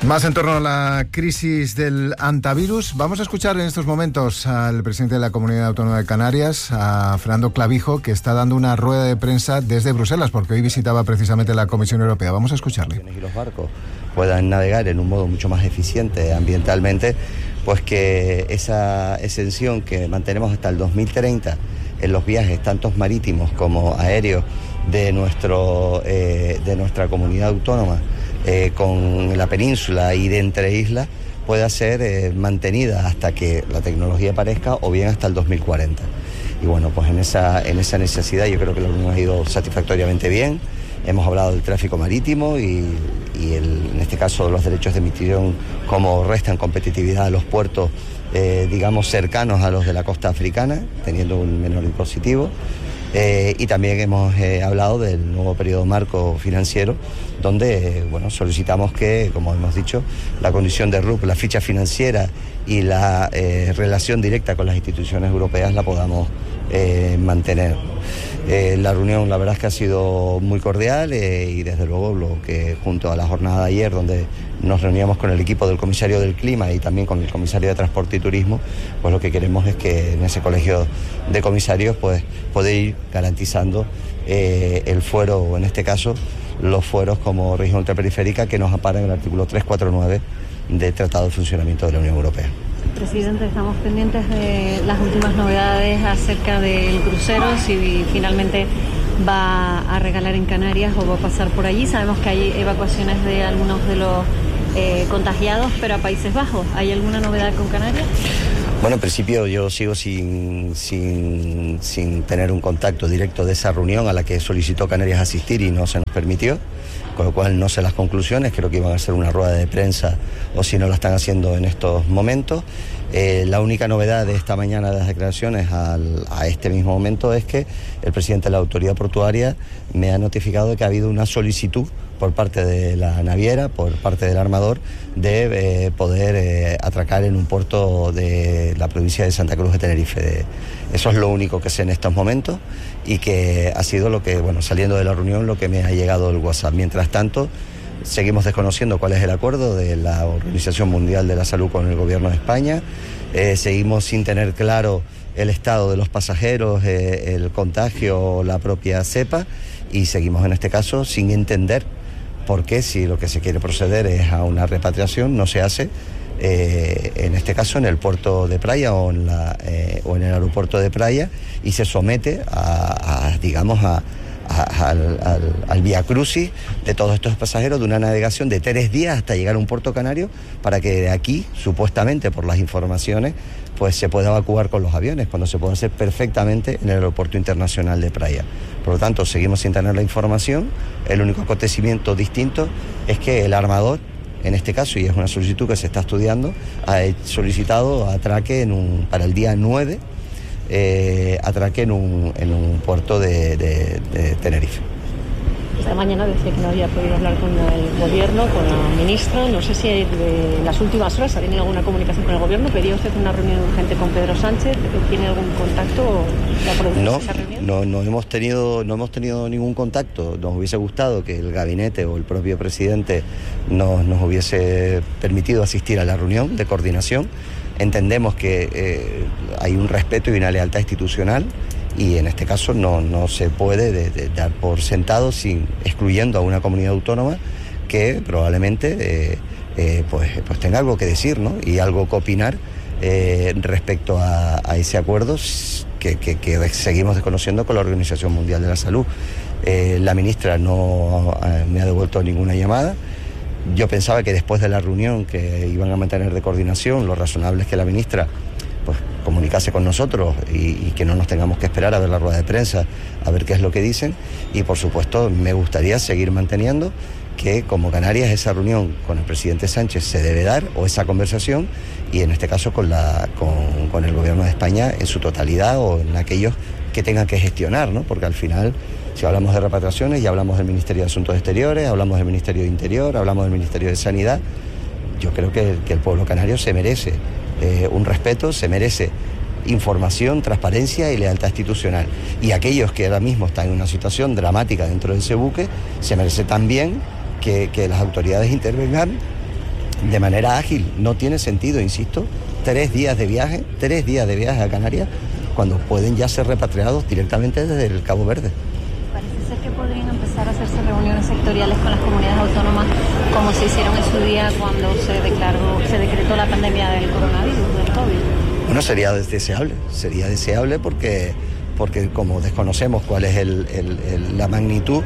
Más en torno a la crisis del hantavirus. Vamos a escuchar en estos momentos al presidente de la Comunidad Autónoma de Canarias, a Fernando Clavijo, que está dando una rueda de prensa desde Bruselas, porque hoy visitaba precisamente la Comisión Europea. Vamos a escucharle. Y los barcos puedan navegar en un modo mucho más eficiente ambientalmente, pues que esa exención que mantenemos hasta el 2030 en los viajes, tanto marítimos como aéreos, de nuestra comunidad autónoma, con la península y de entre islas, pueda ser mantenida hasta que la tecnología aparezca o bien hasta el 2040. Y bueno, pues en esa necesidad yo creo que la reunión ha ido satisfactoriamente bien. Hemos hablado del tráfico marítimo y en este caso los derechos de emisión, cómo restan competitividad a los puertos, digamos, cercanos a los de la costa africana, teniendo un menor impositivo. Y también hemos hablado del nuevo periodo marco financiero, donde solicitamos que, como hemos dicho, la condición de RUP, la ficha financiera y la relación directa con las instituciones europeas la podamos mantener. La reunión, la verdad es que ha sido muy cordial, y desde luego lo que, junto a la jornada de ayer, donde nos reuníamos con el equipo del comisario del clima y también con el comisario de transporte y turismo, pues lo que queremos es que en ese colegio de comisarios pues poder ir garantizando el fuero, o en este caso los fueros como región ultraperiférica que nos amparan en el artículo 349 del Tratado de Funcionamiento de la Unión Europea. Presidente, estamos pendientes de las últimas novedades acerca del crucero, si finalmente va a regalar en Canarias o va a pasar por allí. Sabemos que hay evacuaciones de algunos de los contagiados, pero a Países Bajos. ¿Hay alguna novedad con Canarias? Bueno, en principio yo sigo sin tener un contacto directo de esa reunión a la que solicitó Canarias asistir y no se nos permitió, con lo cual no sé las conclusiones. Creo que iban a hacer una rueda de prensa, o si no la están haciendo en estos momentos. La única novedad de esta mañana de las declaraciones a este mismo momento es que el presidente de la autoridad portuaria me ha notificado de que ha habido una solicitud por parte de la naviera, por parte del armador, de poder atracar en un puerto de la provincia de Santa Cruz de Tenerife. Eso es lo único que sé en estos momentos, y que ha sido lo que, saliendo de la reunión, lo que me ha llegado el WhatsApp. Mientras tanto, seguimos desconociendo cuál es el acuerdo de la Organización Mundial de la Salud con el Gobierno de España. Seguimos sin tener claro el estado de los pasajeros, el contagio, la propia cepa, y seguimos en este caso sin entender por qué, si lo que se quiere proceder es a una repatriación, no se hace en este caso en el puerto de Praia o en el aeropuerto de Praia, y se somete al viacrucis de todos estos pasajeros, de una navegación de 3 días hasta llegar a un puerto canario, para que de aquí, supuestamente por las informaciones, pues se pueda evacuar con los aviones, cuando se puede hacer perfectamente en el aeropuerto internacional de Praia. Por lo tanto, seguimos sin tener la información. El único acontecimiento distinto es que el armador, en este caso, y es una solicitud que se está estudiando, ha solicitado atraque para el día 9, atraque en un puerto de Tenerife. Esta mañana decía que no había podido hablar con el gobierno, con la ministra. No sé si de las últimas horas ha tenido alguna comunicación con el gobierno. ¿Pedía usted una reunión urgente con Pedro Sánchez? ¿Tiene algún contacto para producir esa reunión? No hemos tenido ningún contacto. Nos hubiese gustado que el gabinete o el propio presidente nos hubiese permitido asistir a la reunión de coordinación. Entendemos que hay un respeto y una lealtad institucional, y en este caso no se puede dar por sentado, excluyendo a una comunidad autónoma que probablemente pues tenga algo que decir, ¿no? Y algo que opinar respecto a ese acuerdo que seguimos desconociendo con la Organización Mundial de la Salud. La ministra no me ha devuelto ninguna llamada. Yo pensaba que después de la reunión que iban a mantener de coordinación, lo razonable es que la ministra pues comunicase con nosotros y que no nos tengamos que esperar a ver la rueda de prensa, a ver qué es lo que dicen. Y por supuesto me gustaría seguir manteniendo que como Canarias esa reunión con el presidente Sánchez se debe dar, o esa conversación, y en este caso con el gobierno de España en su totalidad, o en aquellos que tengan que gestionar, ¿no? Porque al final, si hablamos de repatriaciones, ya hablamos del Ministerio de Asuntos Exteriores, hablamos del Ministerio de Interior, hablamos del Ministerio de Sanidad. Yo creo que el pueblo canario se merece un respeto, se merece información, transparencia y lealtad institucional. Y aquellos que ahora mismo están en una situación dramática dentro de ese buque, se merece también que las autoridades intervengan de manera ágil. No tiene sentido, insisto, 3 días de viaje a Canarias, cuando pueden ya ser repatriados directamente desde el Cabo Verde. Parece ser que podrían empezar a hacerse reuniones sectoriales con las comunidades autónomas, como se hicieron en su día cuando se decretó la pandemia del coronavirus, del COVID. Bueno, sería deseable porque como desconocemos cuál es la magnitud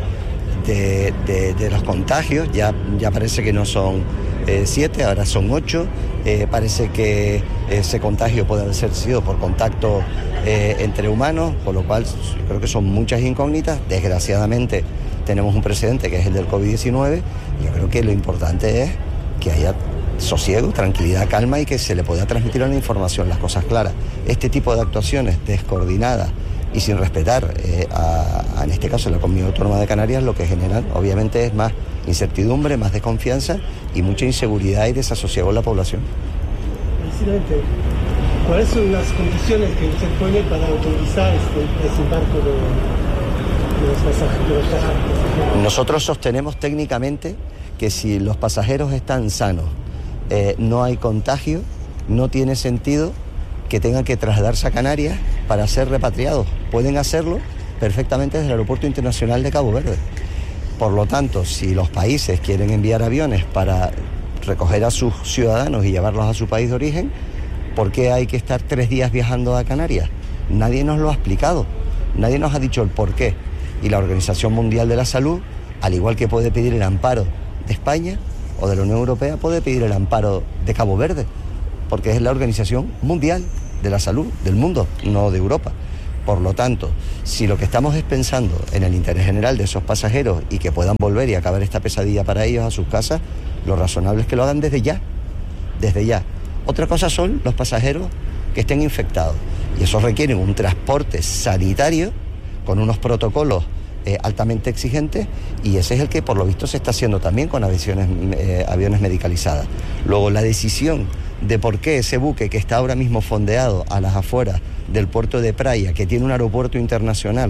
de los contagios, ya parece que no son 7, ahora son 8, parece que ese contagio puede haber sido por contacto entre humanos, con lo cual creo que son muchas incógnitas. Desgraciadamente tenemos un precedente que es el del COVID-19, y yo creo que lo importante es que haya sosiego, tranquilidad, calma, y que se le pueda transmitir la información, las cosas claras. Este tipo de actuaciones descoordinadas y sin respetar en este caso la Comunidad Autónoma de Canarias, lo que generan obviamente es más incertidumbre, más desconfianza y mucha inseguridad y desasosiego en la población. Presidente, ¿cuáles son las condiciones que usted pone para autorizar el desembarco de los pasajeros? Nosotros sostenemos técnicamente que si los pasajeros están sanos, no hay contagio, no tiene sentido que tengan que trasladarse a Canarias para ser repatriados. Pueden hacerlo perfectamente desde el Aeropuerto Internacional de Cabo Verde. Por lo tanto, si los países quieren enviar aviones para recoger a sus ciudadanos y llevarlos a su país de origen, ¿por qué hay que estar 3 días viajando a Canarias? Nadie nos lo ha explicado, nadie nos ha dicho el por qué. Y la Organización Mundial de la Salud, al igual que puede pedir el amparo de España o de la Unión Europea, puede pedir el amparo de Cabo Verde, porque es la Organización Mundial de la Salud del mundo, no de Europa. Por lo tanto, si lo que estamos es pensando en el interés general de esos pasajeros y que puedan volver y acabar esta pesadilla para ellos a sus casas, lo razonable es que lo hagan desde ya. Otra cosa son los pasajeros que estén infectados, y eso requiere un transporte sanitario con unos protocolos altamente exigentes, y ese es el que por lo visto se está haciendo también con aviones medicalizadas. Luego, la decisión de por qué ese buque que está ahora mismo fondeado a las afueras del puerto de Praia, que tiene un aeropuerto internacional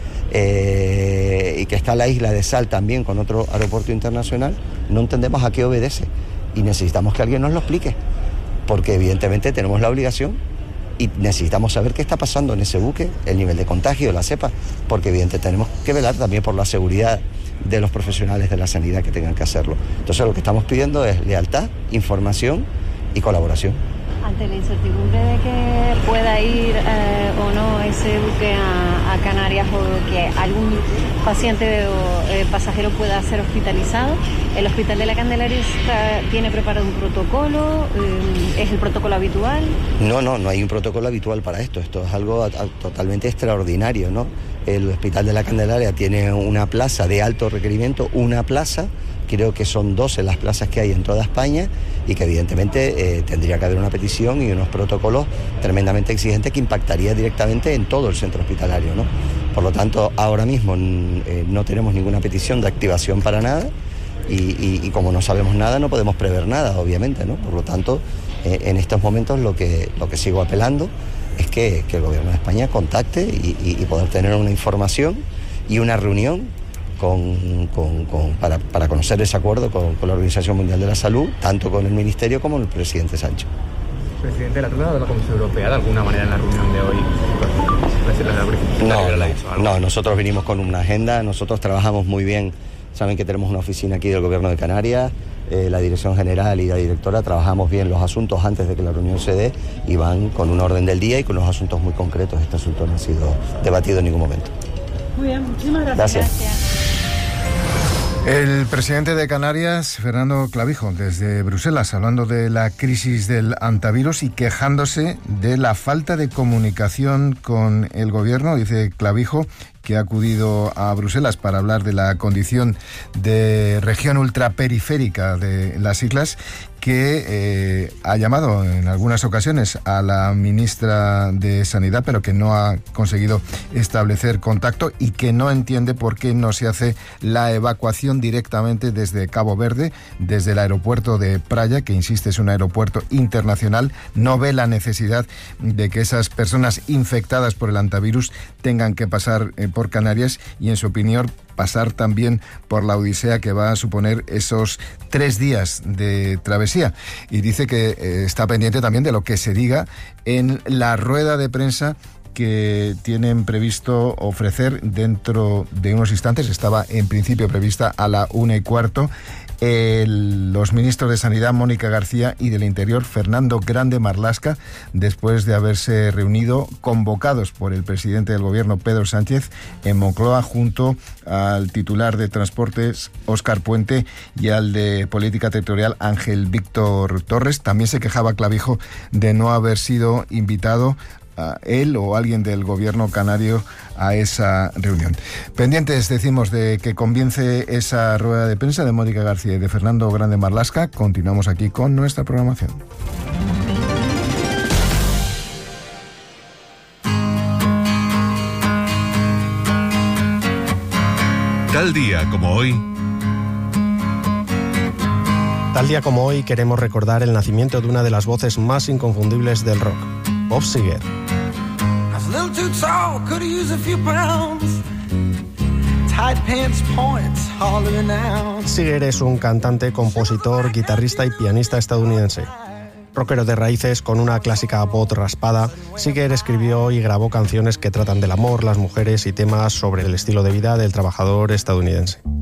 y que está la isla de Sal también con otro aeropuerto internacional, no entendemos a qué obedece, y necesitamos que alguien nos lo explique, porque evidentemente tenemos la obligación y necesitamos saber qué está pasando en ese buque, el nivel de contagio, la cepa, porque evidentemente tenemos que velar también por la seguridad de los profesionales de la sanidad que tengan que hacerlo. Entonces lo que estamos pidiendo es lealtad, información y colaboración. Ante la incertidumbre de que pueda ir o no ese buque a Canarias, o que algún paciente o pasajero pueda ser hospitalizado, ¿el Hospital de la Candelaria tiene preparado un protocolo? ¿Es el protocolo habitual? No hay un protocolo habitual para esto. Esto es algo totalmente extraordinario, ¿no? El Hospital de la Candelaria tiene una plaza de alto requerimiento, creo que son 12 las plazas que hay en toda España, y que evidentemente tendría que haber una petición y unos protocolos tremendamente exigentes que impactaría directamente en todo el centro hospitalario, ¿no? Por lo tanto, ahora mismo no tenemos ninguna petición de activación para nada, y como no sabemos nada, no podemos prever nada, obviamente, ¿no? Por lo tanto, en estos momentos lo que sigo apelando es que el Gobierno de España contacte y poder tener una información y una reunión para conocer ese acuerdo con la Organización Mundial de la Salud, tanto con el Ministerio como el presidente Sánchez. Presidente, ¿la ha tratado de la Comisión Europea de alguna manera en la reunión de hoy? No, nosotros vinimos con una agenda, nosotros trabajamos muy bien. Saben que tenemos una oficina aquí del Gobierno de Canarias, la Dirección General y la directora trabajamos bien los asuntos antes de que la reunión se dé, y van con un orden del día y con unos asuntos muy concretos. Este asunto no ha sido debatido en ningún momento. Muy bien, muchísimas gracias. Gracias. El presidente de Canarias, Fernando Clavijo, desde Bruselas, hablando de la crisis del antivirus y quejándose de la falta de comunicación con el gobierno. Dice Clavijo que ha acudido a Bruselas para hablar de la condición de región ultraperiférica de las islas, que ha llamado en algunas ocasiones a la ministra de Sanidad, pero que no ha conseguido establecer contacto, y que no entiende por qué no se hace la evacuación directamente desde Cabo Verde, desde el aeropuerto de Praia, que insiste es un aeropuerto internacional. No ve la necesidad de que esas personas infectadas por el antivirus tengan que pasar por Canarias y, en su opinión, pasar también por la odisea que va a suponer esos 3 días de travesía. Y dice que está pendiente también de lo que se diga en la rueda de prensa que tienen previsto ofrecer dentro de unos instantes. Estaba en principio prevista a la 1:15. Los ministros de Sanidad, Mónica García, y del Interior, Fernando Grande Marlaska, después de haberse reunido, convocados por el presidente del Gobierno, Pedro Sánchez, en Moncloa, junto al titular de Transportes, Óscar Puente, y al de Política Territorial, Ángel Víctor Torres. También se quejaba Clavijo de no haber sido invitado él o alguien del gobierno canario a esa reunión. Pendientes, decimos, de que comience esa rueda de prensa de Mónica García y de Fernando Grande Marlaska. Continuamos aquí con nuestra programación. Tal día como hoy. Tal día como hoy queremos recordar el nacimiento de una de las voces más inconfundibles del rock, Bob Seger. Seger es un cantante, compositor, guitarrista y pianista estadounidense. Rockero de raíces con una clásica voz raspada, Seger escribió y grabó canciones que tratan del amor, las mujeres y temas sobre el estilo de vida del trabajador estadounidense.